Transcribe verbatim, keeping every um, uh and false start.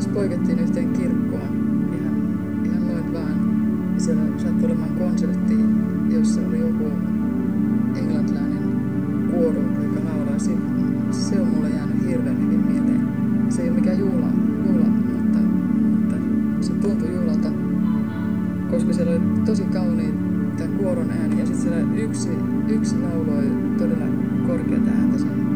just poikettiin yhteen kirkkoon ihan, ihan noin vaan. Ja siellä sattui olemaan konsertti, jossa oli joku englantilainen kuoro, joka laulaisi. Se on mulle jäänyt hirveän hyvin mieleen. Se ei ole mikään juhla, juhla mutta, mutta se tuntui juhlalta, koska siellä oli tosi kauniin tämän kuoron ääni ja sitten siellä yksi, yksi lauloi todella korkeata ääntä sen